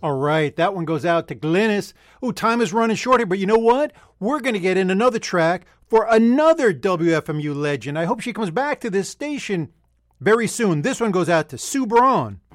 All right, that one goes out to Glynis. Oh, time is running short here, but you know what? We're going to get in another track for another WFMU legend. I hope she comes back to this station very soon. This one goes out to Sue Braun.